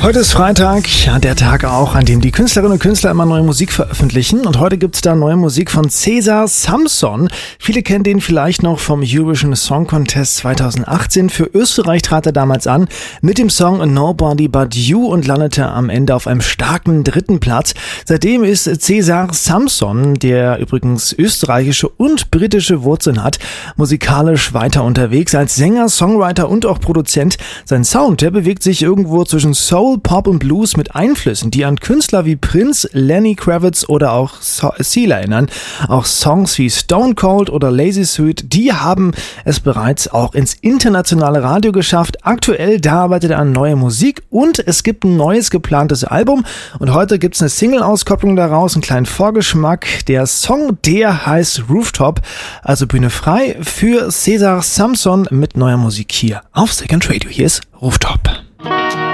Heute ist Freitag, ja, der Tag auch, an dem die Künstlerinnen und Künstler immer neue Musik veröffentlichen. Und heute gibt's da neue Musik von César Samson. Viele kennen den vielleicht noch vom Eurovision Song Contest 2018. Für Österreich trat er damals an mit dem Song Nobody But You und landete am Ende auf einem starken 3. Platz. Seitdem ist César Samson, der übrigens österreichische und britische Wurzeln hat, musikalisch weiter unterwegs als Sänger, Songwriter und auch Produzent. Sein Sound, der bewegt sich irgendwo zwischen Soul, Pop und Blues mit Einflüssen, die an Künstler wie Prince, Lenny Kravitz oder auch Seal erinnern. Auch Songs wie Stone Cold oder Lazy Suite, die haben es bereits auch ins internationale Radio geschafft. Aktuell, da arbeitet er an neuer Musik und es gibt ein neues geplantes Album und heute gibt es eine Single-Auskopplung daraus, einen kleinen Vorgeschmack. Der Song, der heißt Rooftop, also Bühne frei für César Samson mit neuer Musik hier auf Second Radio. Hier ist Rooftop.